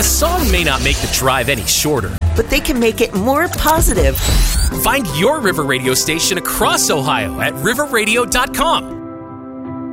song may not make the drive any shorter, but they can make it more positive. Find your River Radio station across Ohio at riverradio.com.